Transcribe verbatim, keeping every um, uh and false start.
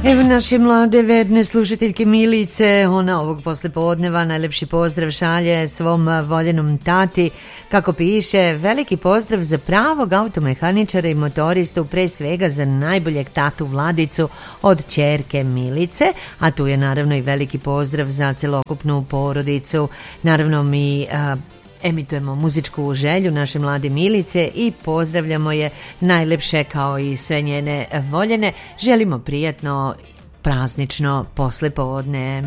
Evo naše mlade verne slušateljke Milice, ona ovog poslepodneva najlepši pozdrav šalje svom voljenom tati. Kako piše, veliki pozdrav za pravog automehaničara i motoristu, pre svega za najboljeg tatu Vladicu od ćerke Milice, a tu je naravno i veliki pozdrav za celokupnu porodicu. Naravno mi a, emitujemo muzičku želju naše mlade Milice i pozdravljamo je najlepše kao i sve njene voljene. Želimo prijatno praznično poslepodne.